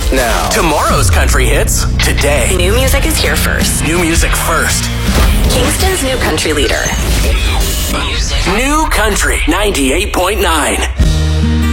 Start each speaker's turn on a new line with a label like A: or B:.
A: now.
B: Tomorrow's country hits today.
C: New music is here first.
B: New music first.
C: Kingston's new country leader.
B: New Country 98.9.